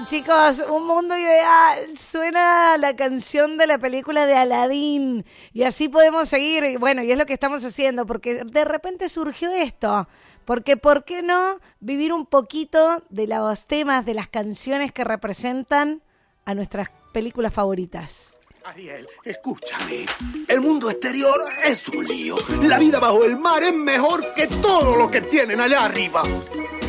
chicos, un mundo ideal. Suena la canción de la película de Aladín. Y así podemos seguir. Y bueno, y es lo que estamos haciendo, porque de repente surgió esto. Porque, ¿por qué no vivir un poquito de los temas, de las canciones que representan a nuestras películas favoritas? Ariel, escúchame. El mundo exterior es un lío. La vida bajo el mar es mejor que todo lo que tienen allá arriba.